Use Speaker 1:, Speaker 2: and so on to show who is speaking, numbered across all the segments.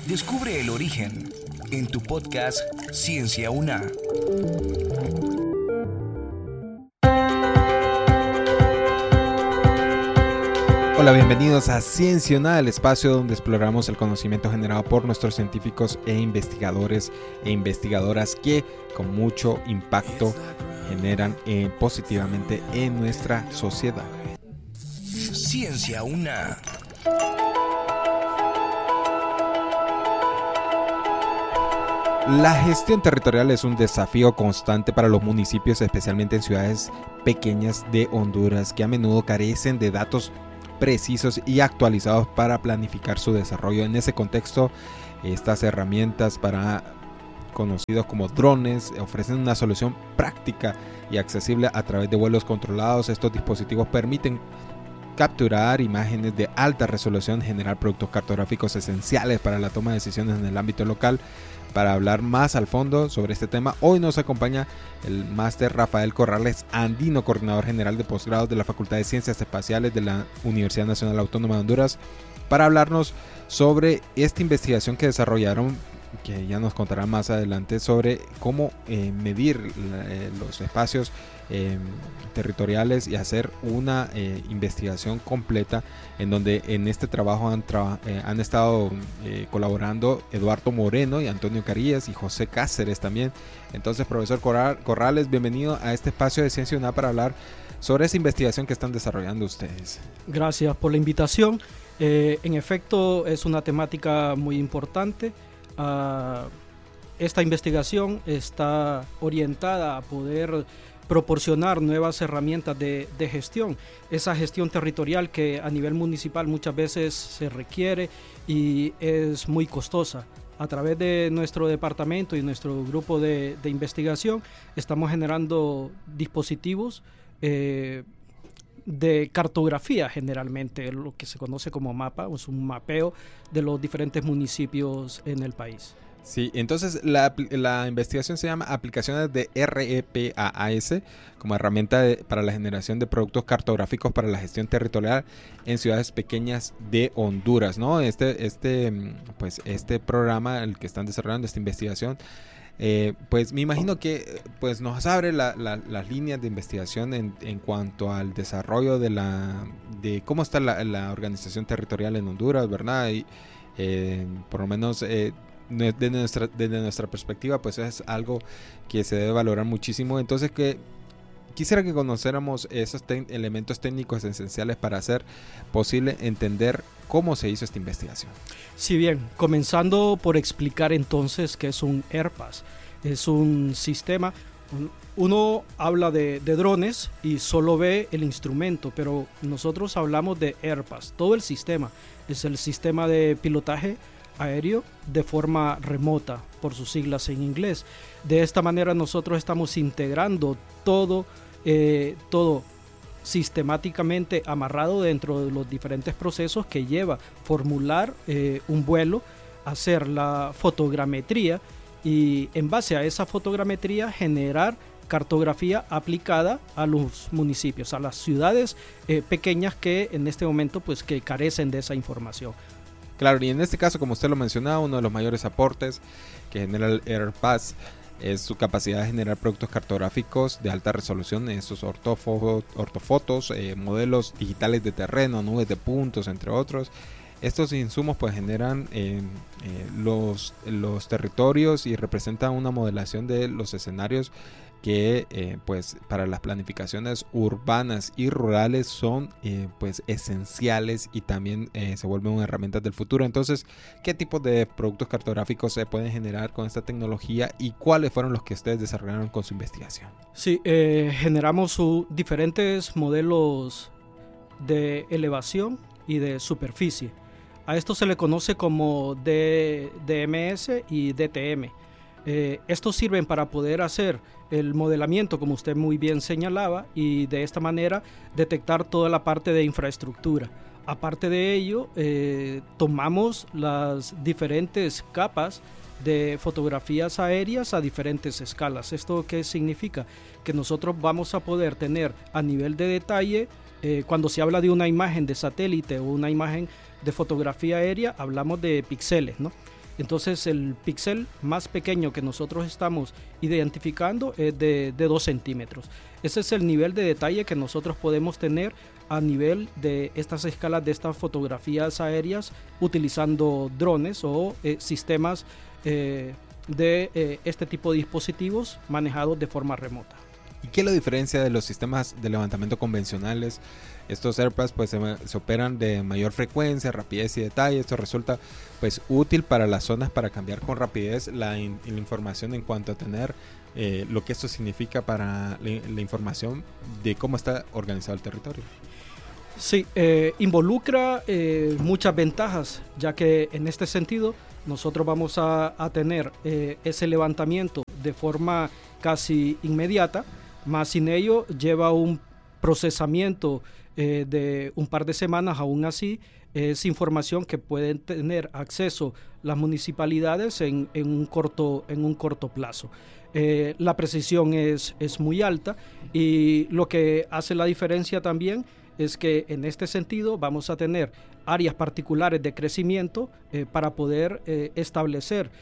Speaker 1: Descubre el origen en tu podcast Ciencia UNA.
Speaker 2: Hola, bienvenidos a Ciencia UNA, el espacio donde exploramos el conocimiento generado por nuestros científicos e investigadores e investigadoras que con mucho impacto generan positivamente en nuestra sociedad.
Speaker 1: Ciencia UNA.
Speaker 2: La gestión territorial es un desafío constante para los municipios, especialmente en ciudades pequeñas de Honduras, que a menudo carecen de datos precisos y actualizados para planificar su desarrollo. En ese contexto, estas herramientas conocidos como drones ofrecen una solución práctica y accesible a través de vuelos controlados. Estos dispositivos permiten capturar imágenes de alta resolución, generar productos cartográficos esenciales para la toma de decisiones en el ámbito local. Para hablar más al fondo sobre este tema, hoy nos acompaña el máster Rafael Corrales Andino, coordinador general de posgrados de la Facultad de Ciencias Espaciales de la Universidad Nacional Autónoma de Honduras, para hablarnos sobre esta investigación que desarrollaron, que ya nos contará más adelante, sobre cómo medir los espacios territoriales y hacer una investigación completa, en donde en este trabajo han estado colaborando Eduardo Moreno y Antonio Carías y José Cáceres también. Entonces, profesor Corrales, bienvenido a este espacio de Ciencia UNA para hablar sobre esa investigación que están desarrollando ustedes.
Speaker 3: Gracias por la invitación. En efecto, es una temática muy importante. Esta investigación está orientada a poder proporcionar nuevas herramientas de gestión, esa gestión territorial que a nivel municipal muchas veces se requiere y es muy costosa. A través de nuestro departamento y nuestro grupo de investigación estamos generando dispositivos de cartografía, generalmente lo que se conoce como mapa, es un mapeo de los diferentes municipios en el país.
Speaker 2: Sí, entonces la investigación se llama Aplicaciones de REPAAS como herramienta para la generación de productos cartográficos para la gestión territorial en ciudades pequeñas de Honduras, ¿no? Este programa, el que están desarrollando esta investigación, pues me imagino que pues nos abre las líneas de investigación en cuanto al desarrollo de cómo está la organización territorial en Honduras, ¿verdad? Y por lo menos desde nuestra perspectiva, pues es algo que se debe valorar muchísimo. Entonces, quisiera que conociéramos esos elementos técnicos esenciales para hacer posible entender cómo se hizo esta investigación.
Speaker 3: Sí, bien, comenzando por explicar entonces qué es un ERPAS. Es un sistema, uno habla de drones y solo ve el instrumento, pero nosotros hablamos de ERPAS. Todo el sistema es el sistema de pilotaje aéreo de forma remota, por sus siglas en inglés. De esta manera nosotros estamos integrando todo sistemáticamente amarrado dentro de los diferentes procesos que lleva formular un vuelo, hacer la fotogrametría y en base a esa fotogrametría generar cartografía aplicada a los municipios, a las ciudades pequeñas que en este momento pues que carecen de esa información.
Speaker 2: Claro, y en este caso, como usted lo mencionaba, uno de los mayores aportes que genera el ERPAS es su capacidad de generar productos cartográficos de alta resolución, esos ortofotos, modelos digitales de terreno, nubes de puntos, entre otros. Estos insumos pues generan los territorios y representan una modelación de los escenarios que pues para las planificaciones urbanas y rurales son pues esenciales y también se vuelven herramientas del futuro. Entonces, ¿qué tipos de productos cartográficos se pueden generar con esta tecnología y cuáles fueron los que ustedes desarrollaron con su investigación?
Speaker 3: Sí, generamos diferentes modelos de elevación y de superficie. A esto se le conoce como DMS y DTM. Estos sirven para poder hacer el modelamiento, como usted muy bien señalaba, y de esta manera detectar toda la parte de infraestructura. Aparte de ello, tomamos las diferentes capas de fotografías aéreas a diferentes escalas. ¿Esto qué significa? Que nosotros vamos a poder tener a nivel de detalle, cuando se habla de una imagen de satélite o una imagen de fotografía aérea, hablamos de píxeles, ¿no? Entonces el píxel más pequeño que nosotros estamos identificando es de 2 centímetros. Ese es el nivel de detalle que nosotros podemos tener a nivel de estas escalas, de estas fotografías aéreas, utilizando drones o sistemas de este tipo de dispositivos manejados de forma remota.
Speaker 2: ¿Y qué lo diferencia de los sistemas de levantamiento convencionales? Estos AirPads pues se operan de mayor frecuencia, rapidez y detalle. Esto resulta pues útil para las zonas para cambiar con rapidez la información en cuanto a tener lo que esto significa para la información de cómo está organizado el territorio.
Speaker 3: Sí, involucra muchas ventajas, ya que en este sentido nosotros vamos a tener ese levantamiento de forma casi inmediata, más sin ello lleva un procesamiento de un par de semanas. Aún así es información que pueden tener acceso las municipalidades en un corto plazo. La precisión es muy alta, y lo que hace la diferencia también es que en este sentido vamos a tener áreas particulares de crecimiento para poder establecer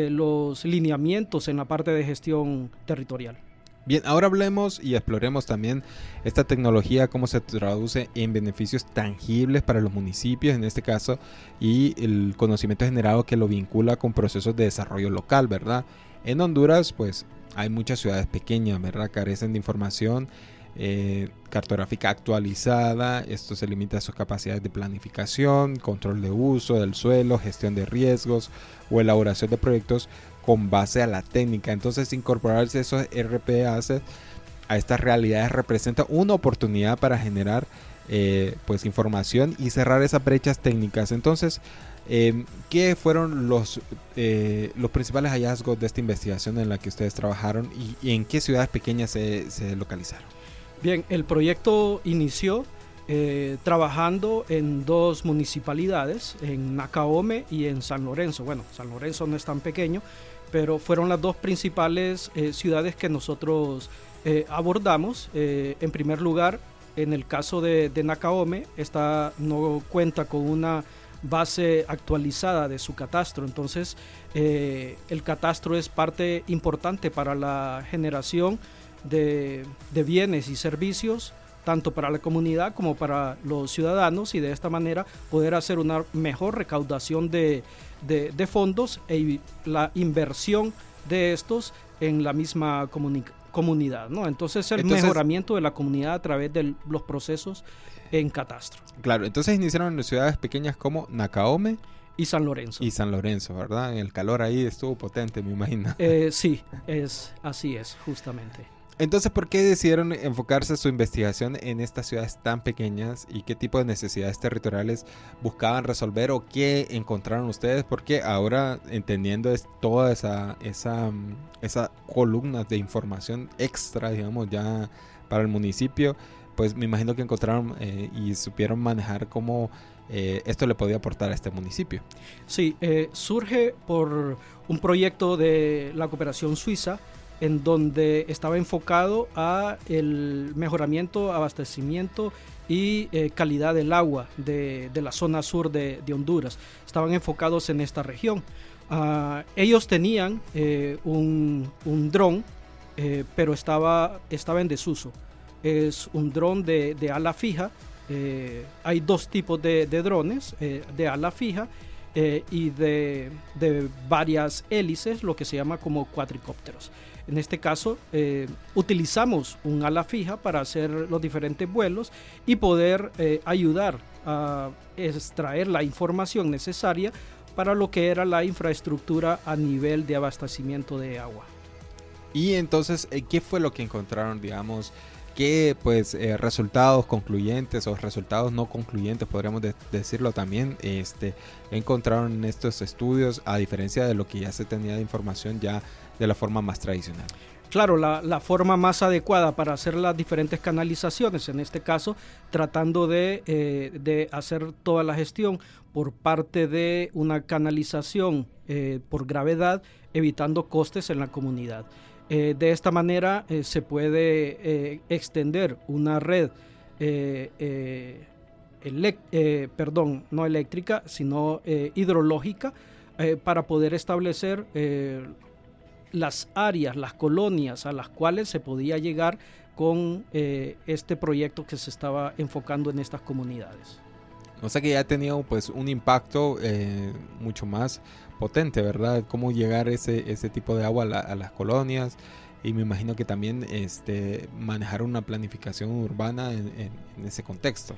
Speaker 3: los lineamientos en la parte de gestión territorial.
Speaker 2: Bien, ahora hablemos y exploremos también esta tecnología, cómo se traduce en beneficios tangibles para los municipios en este caso, y el conocimiento generado que lo vincula con procesos de desarrollo local, ¿verdad? En Honduras pues hay muchas ciudades pequeñas, ¿verdad? Carecen de información cartográfica actualizada. Esto se limita a sus capacidades de planificación, control de uso del suelo, gestión de riesgos o elaboración de proyectos con base a la técnica. Entonces, incorporarse esos RPAs a estas realidades representa una oportunidad para generar pues información y cerrar esas brechas técnicas. Entonces, ¿qué fueron los principales hallazgos de esta investigación en la que ustedes trabajaron y en qué ciudades pequeñas se localizaron?
Speaker 3: Bien, el proyecto inició trabajando en 2 municipalidades, en Nacaome y en San Lorenzo. Bueno, San Lorenzo no es tan pequeño, pero fueron las 2 principales ciudades que nosotros abordamos. En primer lugar, en el caso de Nacaome, esta no cuenta con una base actualizada de su catastro. Entonces, el catastro es parte importante para la generación de bienes y servicios, tanto para la comunidad como para los ciudadanos, y de esta manera poder hacer una mejor recaudación de fondos y la inversión de estos en la misma comunidad, ¿no? Entonces mejoramiento de la comunidad a través de los procesos en catastro.
Speaker 2: Claro, entonces iniciaron en ciudades pequeñas como Nacaome
Speaker 3: y San Lorenzo.
Speaker 2: Y San Lorenzo, ¿verdad? El calor ahí estuvo potente, me imagino.
Speaker 3: Sí, así es, justamente.
Speaker 2: Entonces, ¿por qué decidieron enfocarse su investigación en estas ciudades tan pequeñas y qué tipo de necesidades territoriales buscaban resolver o qué encontraron ustedes? Porque ahora, entendiendo toda esa columna de información extra, digamos, ya para el municipio, pues me imagino que encontraron y supieron manejar cómo esto le podía aportar a este municipio.
Speaker 3: Sí, surge por un proyecto de la cooperación suiza, en donde estaba enfocado a el mejoramiento, abastecimiento y calidad del agua de la zona sur de Honduras. Estaban enfocados en esta región. Ellos tenían un dron, pero estaba en desuso. Es un dron de ala fija. Hay 2 tipos de drones, de ala fija y de varias hélices, lo que se llama como cuadricópteros. En este caso, utilizamos un ala fija para hacer los diferentes vuelos y poder ayudar a extraer la información necesaria para lo que era la infraestructura a nivel de abastecimiento de agua.
Speaker 2: Y entonces, ¿qué fue lo que encontraron, digamos? ¿Qué resultados concluyentes o resultados no concluyentes, podríamos decirlo también, encontraron en estos estudios, a diferencia de lo que ya se tenía de información ya de la forma más tradicional?
Speaker 3: Claro, la forma más adecuada para hacer las diferentes canalizaciones, en este caso tratando de hacer toda la gestión por parte de una canalización por gravedad, evitando costes en la comunidad. De esta manera se puede extender una red no eléctrica, sino hidrológica para poder establecer las áreas, las colonias a las cuales se podía llegar con este proyecto que se estaba enfocando en estas comunidades.
Speaker 2: O sea que ya ha tenido pues un impacto mucho más potente, ¿verdad? Cómo llegar ese tipo de agua a las colonias, y me imagino que también manejar una planificación urbana en ese contexto.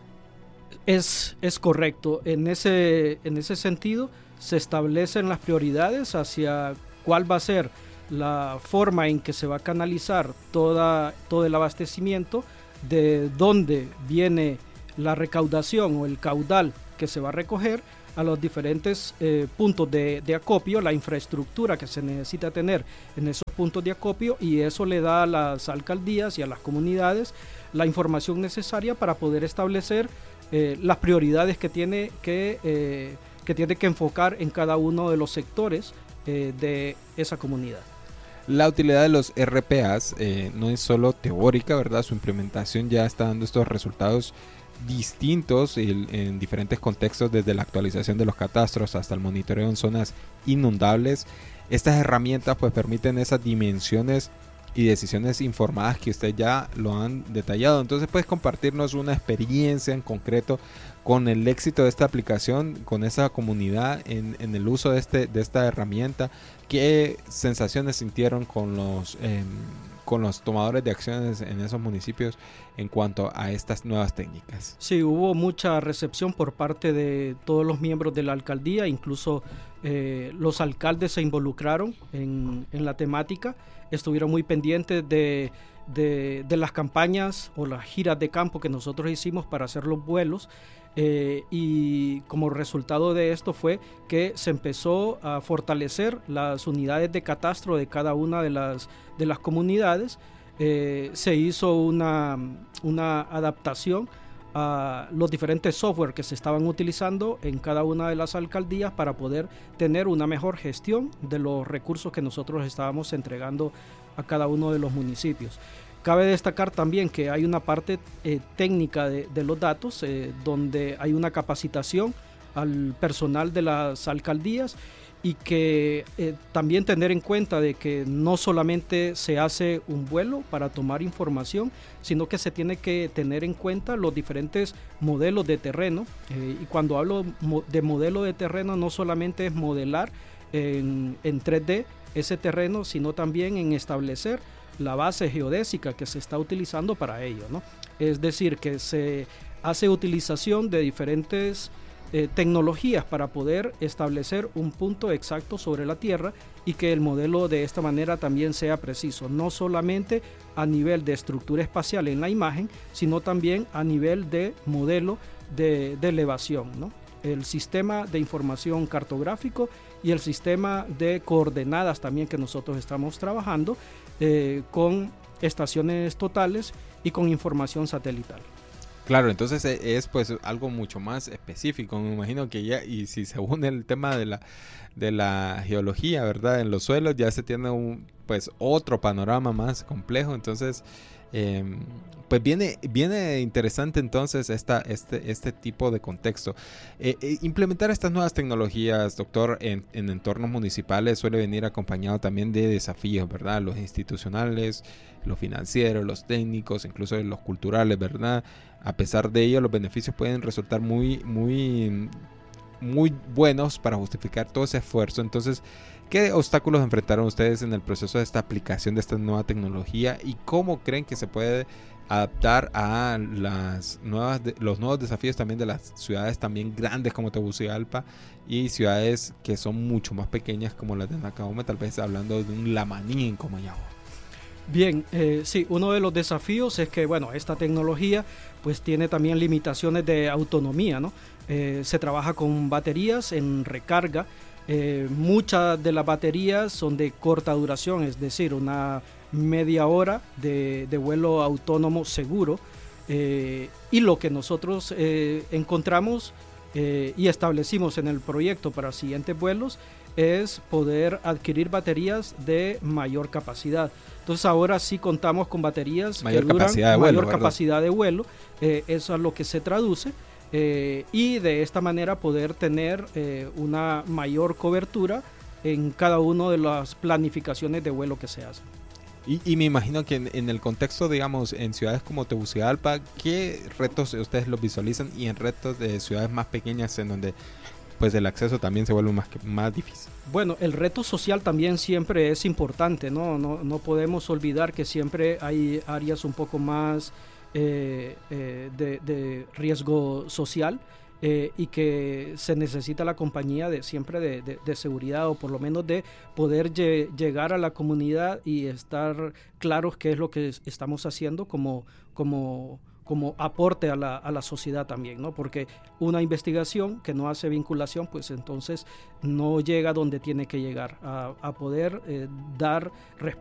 Speaker 3: Es correcto. En ese sentido se establecen las prioridades hacia cuál va a ser la forma en que se va a canalizar todo el abastecimiento, de dónde viene la recaudación o el caudal que se va a recoger a los diferentes puntos de acopio, la infraestructura que se necesita tener en esos puntos de acopio, y eso le da a las alcaldías y a las comunidades la información necesaria para poder establecer las prioridades que tiene que enfocar en cada uno de los sectores de esa comunidad.
Speaker 2: La utilidad de los RPAs no es solo teórica, ¿verdad? Su implementación ya está dando estos resultados distintos en diferentes contextos, desde la actualización de los catastros hasta el monitoreo en zonas inundables. Estas herramientas pues permiten esas dimensiones y decisiones informadas que usted ya lo han detallado. Entonces, puedes compartirnos una experiencia en concreto con el éxito de esta aplicación, con esa comunidad en el uso de esta herramienta. ¿Qué sensaciones sintieron con los tomadores de acciones en esos municipios en cuanto a estas nuevas técnicas?
Speaker 3: Sí, hubo mucha recepción por parte de todos los miembros de la alcaldía, incluso los alcaldes se involucraron en la temática, estuvieron muy pendientes de las campañas o las giras de campo que nosotros hicimos para hacer los vuelos, y como resultado de esto fue que se empezó a fortalecer las unidades de catastro de cada una de las comunidades. Se hizo una adaptación a los diferentes software que se estaban utilizando en cada una de las alcaldías para poder tener una mejor gestión de los recursos que nosotros estábamos entregando a cada uno de los municipios. Cabe destacar también que hay una parte técnica de los datos, donde hay una capacitación al personal de las alcaldías, y que también tener en cuenta de que no solamente se hace un vuelo para tomar información, sino que se tiene que tener en cuenta los diferentes modelos de terreno, y cuando hablo de modelo de terreno no solamente es modelar en 3D ese terreno, sino también en establecer la base geodésica que se está utilizando para ello, ¿no? Es decir, que se hace utilización de diferentes tecnologías para poder establecer un punto exacto sobre la Tierra, y que el modelo de esta manera también sea preciso, no solamente a nivel de estructura espacial en la imagen, sino también a nivel de modelo de elevación, ¿no? El sistema de información cartográfico y el sistema de coordenadas también que nosotros estamos trabajando con estaciones totales y con información satelital.
Speaker 2: Claro, entonces es pues algo mucho más específico, me imagino que ya, y si se une el tema de la geología, ¿verdad? En los suelos ya se tiene pues otro panorama más complejo, entonces pues viene interesante entonces este tipo de contexto. Implementar estas nuevas tecnologías, doctor, en entornos municipales suele venir acompañado también de desafíos, ¿verdad? Los institucionales, los financieros, los técnicos, incluso los culturales, ¿verdad? A pesar de ello, los beneficios pueden resultar muy buenos para justificar todo ese esfuerzo. Entonces, ¿qué obstáculos enfrentaron ustedes en el proceso de esta aplicación de esta nueva tecnología, y cómo creen que se puede adaptar a los nuevos desafíos también de las ciudades también grandes como Tegucigalpa y ciudades que son mucho más pequeñas como las de Nacaome, tal vez hablando de un Lamaní en Comayagua?
Speaker 3: Bien, sí, uno de los desafíos es que, bueno, esta tecnología pues tiene también limitaciones de autonomía, ¿no? Se trabaja con baterías en recarga. Muchas de las baterías son de corta duración, es decir, una media hora de vuelo autónomo seguro, y lo que nosotros encontramos y establecimos en el proyecto para siguientes vuelos es poder adquirir baterías de mayor capacidad. Entonces ahora sí contamos con baterías
Speaker 2: mayor
Speaker 3: que duran
Speaker 2: capacidad de vuelo,
Speaker 3: mayor capacidad de vuelo. Eso es lo que se traduce y de esta manera poder tener una mayor cobertura en cada una de las planificaciones de vuelo que se hacen.
Speaker 2: Y me imagino que en el contexto, digamos, en ciudades como Tegucigalpa, ¿qué retos ustedes los visualizan? Y en retos de ciudades más pequeñas en donde pues el acceso también se vuelve más difícil.
Speaker 3: Bueno, el reto social también siempre es importante, ¿no? No podemos olvidar que siempre hay áreas un poco más de riesgo social y que se necesita la compañía siempre de seguridad, o por lo menos de poder llegar a la comunidad y estar claros qué es lo que estamos haciendo como aporte a la sociedad también, ¿no? Porque una investigación que no hace vinculación, pues entonces no llega donde tiene que llegar, a poder dar respuesta